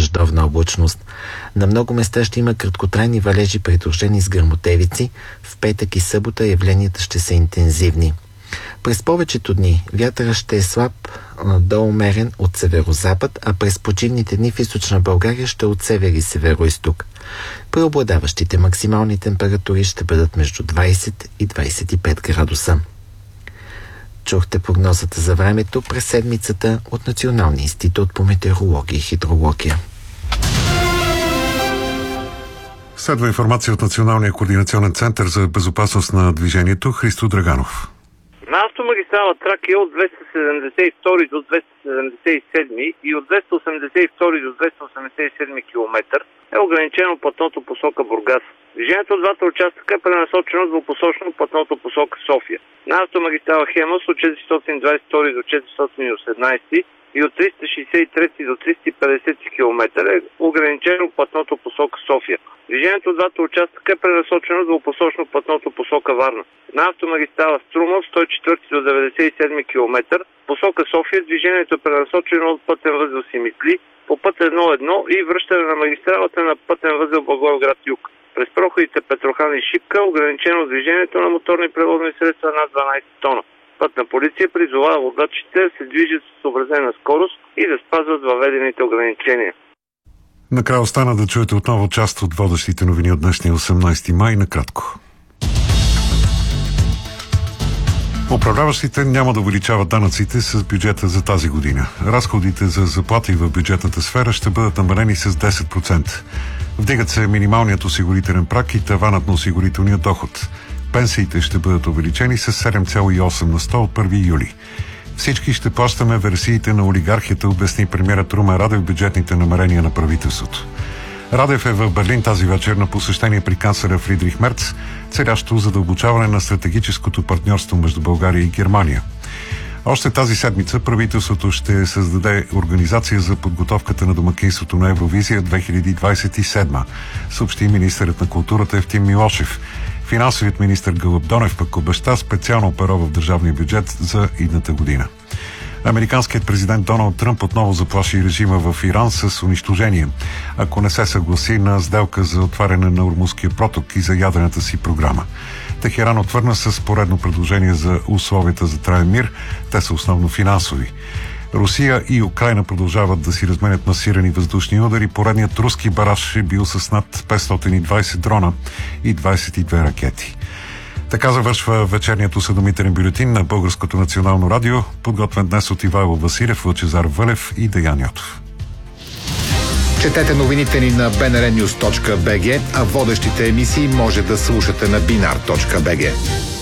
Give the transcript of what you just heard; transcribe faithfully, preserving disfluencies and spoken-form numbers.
дъждовна облачност. На много места ще има краткотрайни валежи, придружени с гръмотевици. В петък и събота явленията ще са интензивни. През повечето дни вятъра ще е слаб до умерен от северозапад, а през почивните дни в източна България ще от север и североизток. Преобладаващите максимални температури ще бъдат между двайсет и двайсет и пет градуса. Чухте прогнозата за времето през седмицата от Националния институт по метеорология и хидрология. Следва информация от Националния координационен център за безопасност на движението. Христо Драганов. На автомагистрала Тракия от двеста седемдесет и втори до двеста седемдесет и седми и от двеста осемдесет и втори до двеста осемдесет и седми километър е ограничено платното посока Бургас. Движението от двата участъка е пренасочено двупосочно платното посока София. На автомагистрала Хемус от четиристотин двадесет и втори до четиристотин и осемнадесети и от триста шестдесет и трети до триста и петдесети километър е ограничено платното посока София. Движението от двата участъка е пренасочено двупосочно платното посока Варна. На автомагистрала Струма от сто и четвърти до деветдесет и седми километър посока София движението е пренасочено от пътен възел Симитли по път едно едно и връщане на магистралата на пътен възел Благоевград юг. През проходите Петрохан и Шипка ограничено движението на моторни превозни средства над дванадесет тона. Пътна полиция призовава водачите да се движат с съобразена скорост и да спазват въведените ограничения. Накрая остана да чуете отново част от водещите новини от днешния осемнадесети май. Накратко. Управляващите няма да увеличават данъците с бюджета за тази година. Разходите за заплати в бюджетната сфера ще бъдат намалени с десет процента. Вдигат се минималният осигурителен праг и таванът на осигурителния доход. Пенсиите ще бъдат увеличени с седем цяло и осем на сто от първи юли. Всички ще плащаме версиите на олигархията, обясни премиерът Румен Радев в бюджетните намерения на правителството. Радев е в Берлин тази вечер на посещение при канцлера Фридрих Мерц, целящо задълбочаване на стратегическото партньорство между България и Германия. Още тази седмица правителството ще създаде организация за подготовката на домакинството на Евровизия две хиляди двадесет и седма, съобщи министърът на културата Евтим Милошев. Финансовият министър Гълъб Донев пък обеща специално перо в държавния бюджет за идната година. Американският президент Доналд Тръмп отново заплаши режима в Иран с унищожение, ако не се съгласи на сделка за отваряне на Ормузския проток и за ядрената си програма. Техеран отвърна с поредно предложение за условията за траен мир. Те са основно финансови. Русия и Украйна продължават да си разменят масирани въздушни удари. Поредният руски бараж е бил с над петстотин и двадесет дрона и двадесет и две ракети. Така завършва вечерният осведомителен бюлетин на Българското национално радио, подготвен днес от Ивайло Василев, Лъчезар Вълев и Деян Йотов. Четете новините ни на би ен ар нюз точка би джи, а водещите емисии може да слушате на бинар точка би джи.